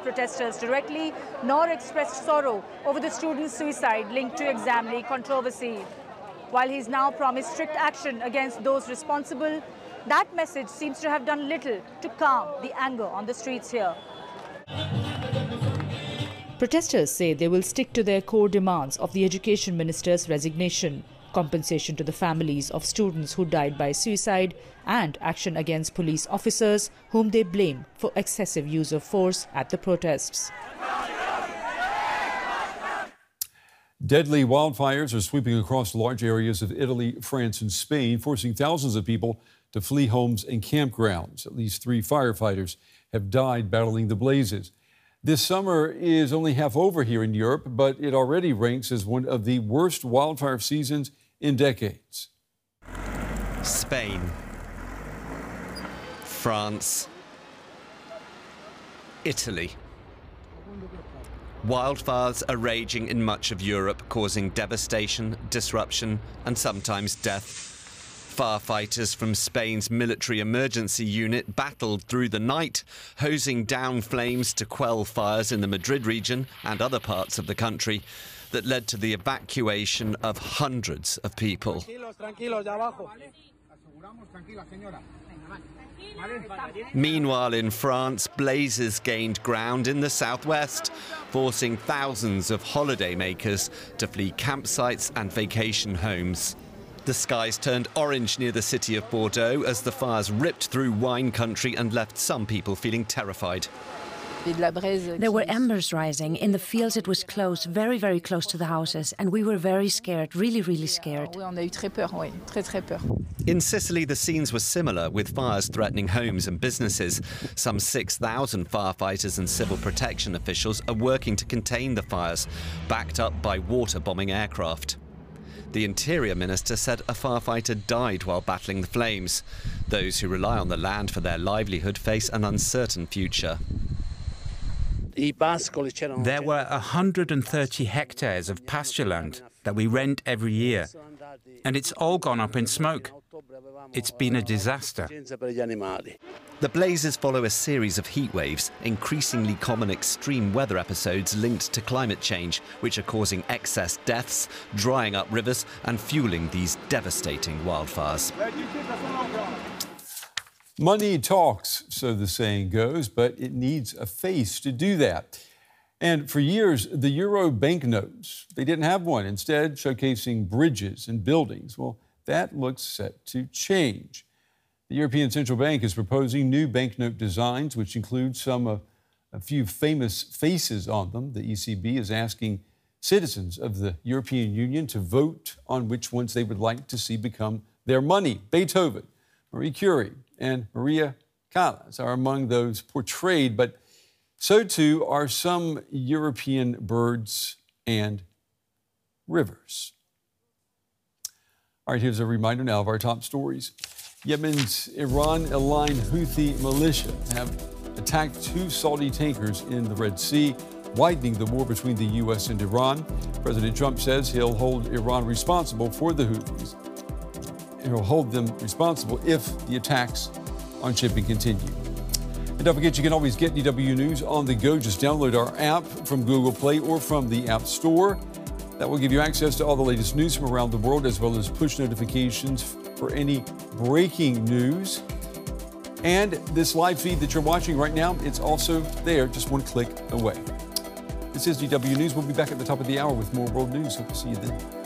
protesters directly, nor expressed sorrow over the student's suicide linked to exam controversy. While he's now promised strict action against those responsible, that message seems to have done little to calm the anger on the streets here. Protesters say they will stick to their core demands of the Education Minister's resignation, compensation to the families of students who died by suicide, and action against police officers whom they blame for excessive use of force at the protests. Deadly wildfires are sweeping across large areas of Italy, France, and Spain, forcing thousands of people to flee homes and campgrounds. At least 3 firefighters have died battling the blazes. This summer is only half over here in Europe, but it already ranks as one of the worst wildfire seasons in decades. Spain, France, Italy. Wildfires are raging in much of Europe, causing devastation, disruption, and sometimes death. Firefighters from Spain's military emergency unit battled through the night, hosing down flames to quell fires in the Madrid region and other parts of the country that led to the evacuation of hundreds of people. Meanwhile, in France, blazes gained ground in the southwest, forcing thousands of holidaymakers to flee campsites and vacation homes. The skies turned orange near the city of Bordeaux as the fires ripped through wine country and left some people feeling terrified. There were embers rising. In the fields it was close, very, very close to the houses, and we were very scared, really, really scared. In Sicily, the scenes were similar, with fires threatening homes and businesses. Some 6,000 firefighters and civil protection officials are working to contain the fires, backed up by water-bombing aircraft. The Interior Minister said a firefighter died while battling the flames. Those who rely on the land for their livelihood face an uncertain future. There were 130 hectares of pasture land that we rent every year, and it's all gone up in smoke. It's been a disaster. The blazes follow a series of heat waves, increasingly common extreme weather episodes linked to climate change, which are causing excess deaths, drying up rivers and fueling these devastating wildfires. Money talks, so the saying goes, but it needs a face to do that. And for years, the euro banknotes, they didn't have one, instead showcasing bridges and buildings. Well, that looks set to change. The European Central Bank is proposing new banknote designs, which include a few famous faces on them. The ECB is asking citizens of the European Union to vote on which ones they would like to see become their money. Beethoven, Marie Curie, and Maria Callas are among those portrayed, but so too are some European birds and rivers. All right, here's a reminder now of our top stories. Yemen's Iran-aligned Houthi militia have attacked 2 Saudi tankers in the Red Sea, widening the war between the U.S. and Iran. President Trump says he'll hold Iran responsible for the Houthis. He'll hold them responsible if the attacks on shipping continue. And don't forget, you can always get DW News on the go. Just download our app from Google Play or from the App Store. That will give you access to all the latest news from around the world, as well as push notifications for any breaking news. And this live feed that you're watching right now, it's also there, just one click away. This is DW News. We'll be back at the top of the hour with more world news. Hope to see you then.